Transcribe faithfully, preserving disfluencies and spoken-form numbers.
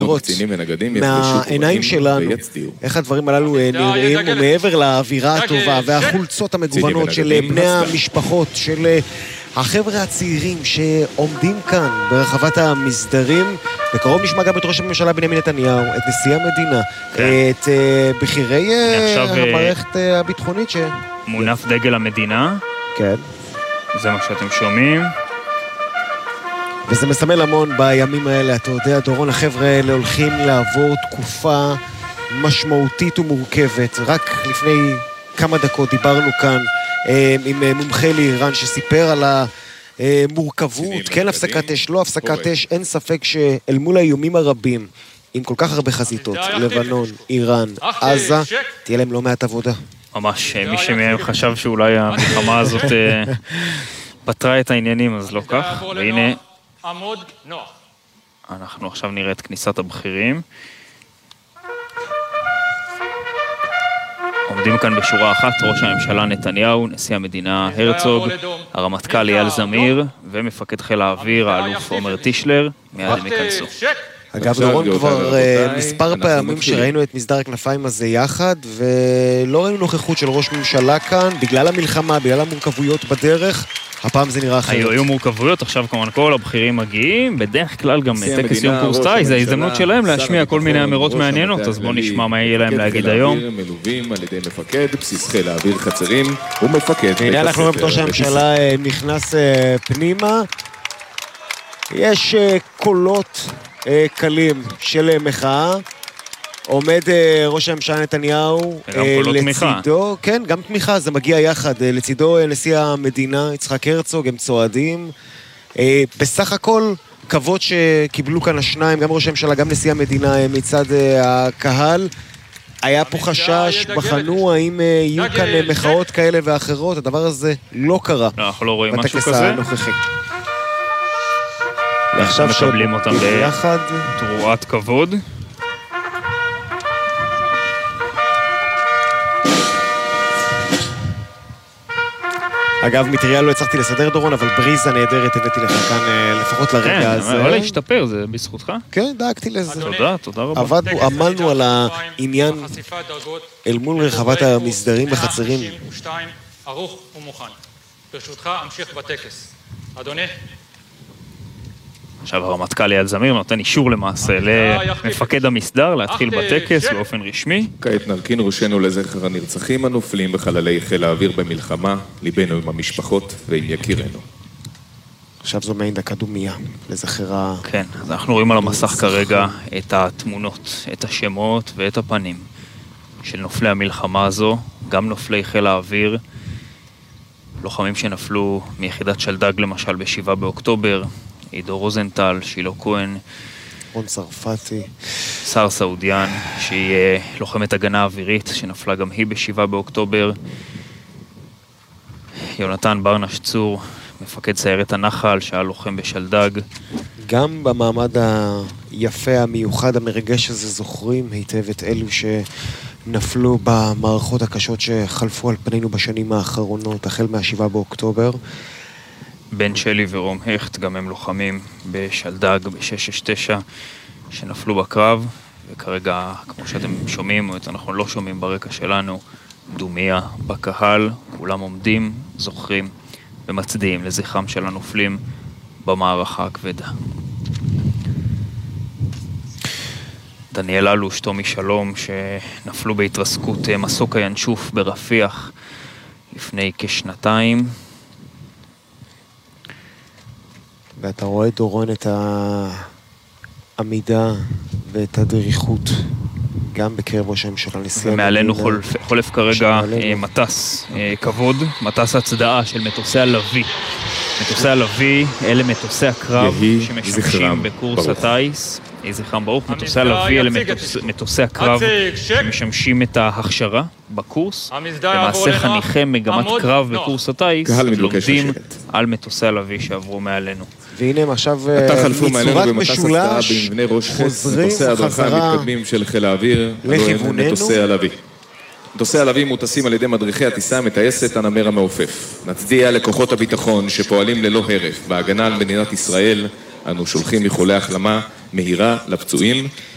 לראות מהעיניים שלנו איך הדברים הללו נראים, ומעבר לאווירה הטובה והחולצות המגוונות של בני המשפחות, של החבר'ה הצעירים שעומדים כאן ברחבת המסדרים. בקרוב נשמע גם את ראש הממשלה בנימין נתניהו, את נשיא המדינה, את בכירי המערכת הביטחונית ש... מונף דגל המדינה. כן. זה מה שאתם שומעים. וזה מסמל המון בימים האלה, אתה יודע, דורון, החבר'ה האלה הולכים לעבור תקופה משמעותית ומורכבת. רק לפני כמה דקות דיברנו כאן עם מומחה לאיראן שסיפר על המורכבות, כן הפסקת אש, לא הפסקת אש, אין ספק שאל מול האיומים הרבים, עם כל כך הרבה חזיתות, לבנון, איראן, עזה, תהיה להם לא מעט עבודה. ממש, מי שמהם חשב שאולי המלחמה הזאת פתרה את העניינים, אז לא כך. והנה, אנחנו עכשיו נראה את כניסת הבכירים. עומדים כאן בשורה אחת ראש הממשלה נתניהו, נשיא המדינה הרצוג, הרמטכ"ל אייל זמיר ומפקד חיל האוויר האלוף עומר טישלר. מיד הם ייכנסו. אגב, דורון, כבר מספר פעמים שראינו את מסדר הכנפיים הזה יחד, ולא ראינו נוכחות של ראש ממשלה כאן, בגלל המלחמה, בגלל המורכבויות בדרך, הפעם זה נראה אחרת. היו מורכבויות, עכשיו כמובן כל הבכירים מגיעים, בדרך כלל גם טקס יום קורס טייס, זה ההזדמנות שלהם להשמיע כל מיני אמירות מעניינות, אז בואו נשמע מה יהיה להם להגיד היום. מלווים על ידי מפקד, בסיס חיל האוויר חצרים, ומפקד... הנה אנחנו רואים ראש הממשלה נכנס פנימה, יש קולות קלים של מחאה, עומד ראש הממשלה נתניהו לצידו, כן, גם תמיכה, זה מגיע יחד, לצידו נשיא המדינה יצחק הרצוג, הם צועדים. בסך הכל, כבוד שקיבלו כאן השניים, גם ראש הממשלה, גם נשיא המדינה מצד הקהל. היה פה חשש, בחנו האם יהיו כאן מחאות כאלה ואחרות, הדבר הזה לא קרה. אנחנו לא רואים משהו כזה. ועכשיו מקבלים אותם בתרועת כבוד. אגב, מטריה לא הצלחתי לסדר, דורון, אבל בריזה נהדרת הבאתי לך כאן לפחות לרגע הזה. כן, אבל להשתפר, זה בזכותך. כן, דאגתי לזה. תודה, תודה רבה. עבדנו, עמלנו על העניין אל מול רחבת המסדרים וחצרים. ערוך ומוכן. ברשותך, אמשיך בטקס. אדוני. עכשיו הרמטכ"ל אייל זמיר נותן אישור למעשה למפקד המסדר להתחיל בטקס באופן רשמי. כעת נרכין ראשנו לזכר הנרצחים הנופלים בחללי חיל האוויר במלחמה, ליבנו עם המשפחות ועם יקירנו. עכשיו זו מעין דקה דומייה לזכר ה... כן, אז אנחנו רואים על המסך כרגע את התמונות, את השמות ואת הפנים של נופלי המלחמה הזו, גם נופלי חיל האוויר, לוחמים שנפלו מיחידת שלדג למשל בשבעה באוקטובר, עידו רוזנטל, שילה כהן, רון צרפתי, שר סעודיאן, שהיא לוחמת הגנה אווירית, שנפלה גם היא בשבעה באוקטובר, יונתן ברנש צור, מפקד סיירת הנחל, שהיה לוחם בשלדג. גם במעמד היפה, המיוחד, המרגש הזה, זוכרים היטב את אלו שנפלו במערכות הקשות שחלפו על פנינו בשנים האחרונות, החל מהשבעה באוקטובר. בן שלי ורום הכט, גם הם לוחמים בשלדג, ב-שש שש תשע, שנפלו בקרב, וכרגע, כמו שאתם שומעים, או אנחנו לא שומעים ברקע שלנו, דומיה בקהל, כולם עומדים, זוכרים ומצדיעים לזכרם של הנופלים במערכה הכבדה. דניאל אלוש, תומי שלום, שנפלו בהתרסקות מסוק הינשוף ברפיח לפני כשנתיים. ואתה רואה, דורון, את העמידה ואת הדריכות, גם בקרב ראש הממשלה נשיא. ומעלינו חולף, חולף כרגע מטס כבוד, מטס הצדעה של מטוסי הלוי. מטוסי הלוי, אלה מטוסי הקרב שמשמשים בקורס הטייס. יהי זכרם ברוך. מטוסי הלוי, אלה מטוסי הקרב שמשמשים את ההכשרה בקורס. למעשה חניכי מגמת קרב בקורס הטייס לומדים על מטוסי הלוי שעברו מעלינו. והנה הם עכשיו מצורת משולש חוזרים חזרה לכיווננו. מטוסי הלוי מוטסים על ידי מדריכי הטיסה מטייסת הנמר המעופף. נצדיע לכוחות הביטחון שפועלים ללא הרף בהגנה על מדינת ישראל. אנו שולחים איחולי החלמה מהירה לפצועים